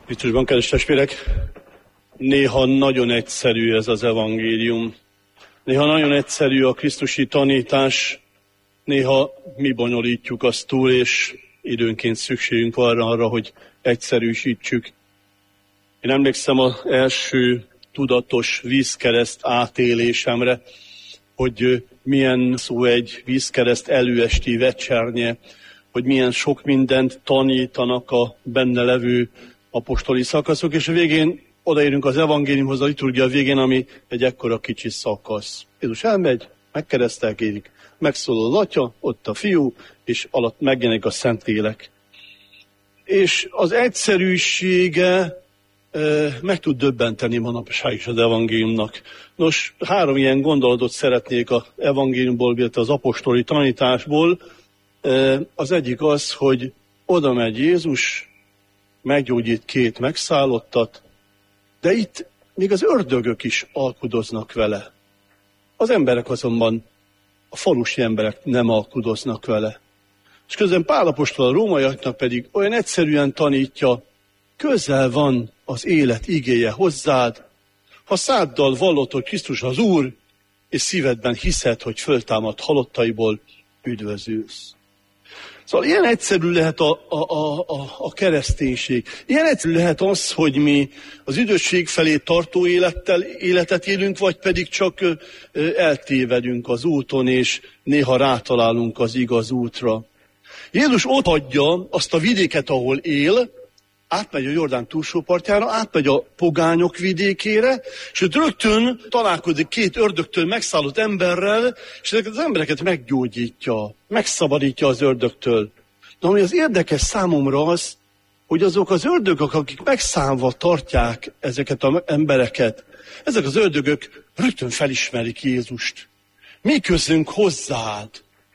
Krisztusban, kedves testvérek, néha nagyon egyszerű ez az evangélium. Néha nagyon egyszerű a krisztusi tanítás, néha mi bonyolítjuk azt túl, és időnként szükségünk van arra, hogy egyszerűsítsük. Én emlékszem az első tudatos vízkereszt átélésemre, hogy milyen szó egy vízkereszt előesti vecsernye, hogy milyen sok mindent tanítanak a benne levő apostoli szakaszok, és a végén odaérünk az evangéliumhoz, a liturgia végén, ami egy ekkora kicsi szakasz. Jézus elmegy, megkeresztelkedik, megszólal az Atya, ott a Fiú, és alatt megjelenik a Szentlélek. És az egyszerűsége meg tud döbbenteni manapság is az evangéliumnak. Nos, 3 ilyen gondolatot szeretnék az evangéliumból, illetve az apostoli tanításból. Az egyik az, hogy oda megy Jézus, meggyógyít 2 megszállottat, de itt még az ördögök is alkudoznak vele. Az emberek azonban, a falusi emberek nem alkudoznak vele. És közben Pál apostol a rómaiaknak pedig olyan egyszerűen tanítja, közel van az élet igéje hozzád, ha száddal vallod, hogy Krisztus az Úr, és szívedben hiszed, hogy föltámad halottaiból, üdvözülsz. Szóval ilyen egyszerű lehet a kereszténység. Ilyen egyszerű lehet az, hogy mi az üdvösség felé tartó életet élünk, vagy pedig csak eltévedünk az úton, és néha rátalálunk az igaz útra. Jézus ott hagyja azt a vidéket, ahol él, átmegy a Jordán túlsó partjára, átmegy a pogányok vidékére, és ott rögtön találkozik 2 ördögtől megszállott emberrel, és ezeket az embereket meggyógyítja, megszabadítja az ördögtől. De ami az érdekes számomra az, hogy azok az ördögök, akik megszállva tartják ezeket az embereket, ezek az ördögök rögtön felismerik Jézust. Mi közünk hozzád?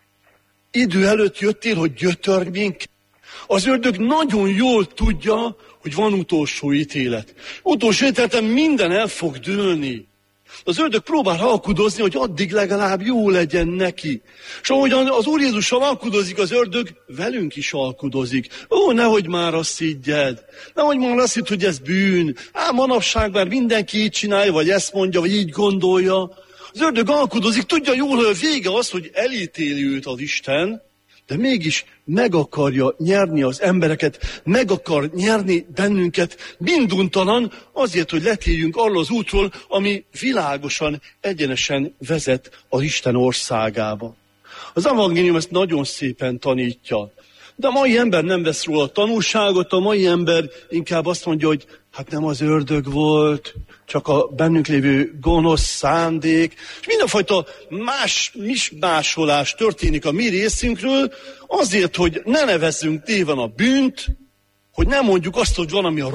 Idő előtt jöttél, hogy gyötörj minket. Az ördög nagyon jól tudja, hogy van utolsó ítélet. Utolsó ítéleten minden el fog dőlni. Az ördög próbál alkudozni, hogy addig legalább jó legyen neki. És ahogyan az Úr Jézussal alkudozik az ördög, velünk is alkudozik. Nehogy már azt higgyed. Nehogy már azt hidd, hogy ez bűn. Manapság már mindenki így csinálja, vagy ezt mondja, vagy így gondolja. Az ördög alkudozik, tudja jól, hogy a vége az, hogy elítéli őt az Isten, de mégis meg akarja nyerni az embereket, meg akar nyerni bennünket minduntalan azért, hogy letérjünk arról az útról, ami világosan, egyenesen vezet az Isten országába. Az evangélium ezt nagyon szépen tanítja. De a mai ember nem vesz róla tanulságot, a mai ember inkább azt mondja, hogy hát nem az ördög volt, csak a bennünk lévő gonosz szándék, és mindenfajta mismásolás történik a mi részünkről, azért, hogy ne nevezzünk néven a bűnt, hogy ne mondjuk azt, hogy van, ami a